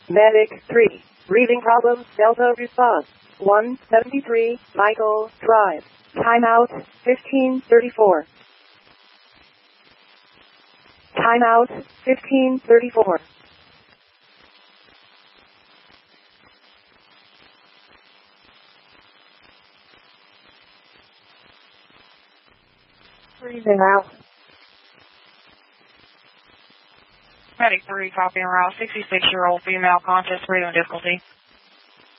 Medic 3. Breathing problems. Delta response. 173 Michael Drive. Timeout 1534. Timeout 1534. Breathing out. Medic 3, copy en route. 66-year-old female, conscious, breathing difficulty.